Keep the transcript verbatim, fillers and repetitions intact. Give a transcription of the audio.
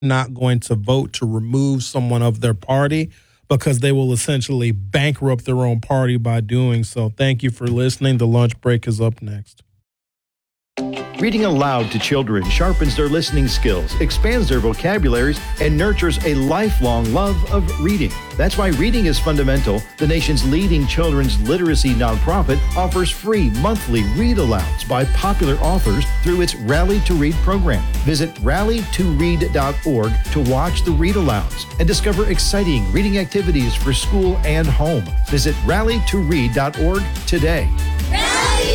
not going to vote to remove someone of their party because they will essentially bankrupt their own party by doing so. Thank you for listening. The lunch break is up next. Reading aloud to children sharpens their listening skills, expands their vocabularies, and nurtures a lifelong love of reading. That's why Reading is Fundamental, the nation's leading children's literacy nonprofit, offers free monthly read-alouds by popular authors through its Rally to Read program. Visit rally to read dot org to watch the read-alouds and discover exciting reading activities for school and home. Visit rally to read dot org today.